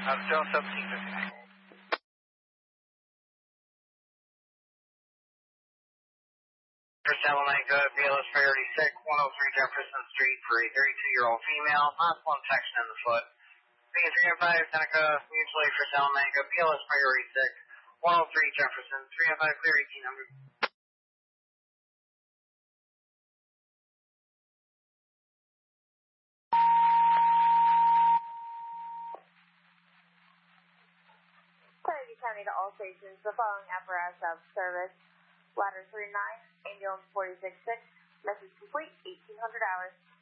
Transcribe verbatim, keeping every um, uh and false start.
I'm still seventeen fifty-nine. For Salamanca, B L S priority six, one oh three Jefferson Street for a thirty-two-year-old female, possible infection in the foot. Being three and five, Seneca, mutually for Salamanca, B L S priority six, one oh three Jefferson, three and five, clear eighteen hundred. Clarity County to all stations. The following apparatus of service. Ladder three nine, ambulance forty-six six, message complete, eighteen hundred hours.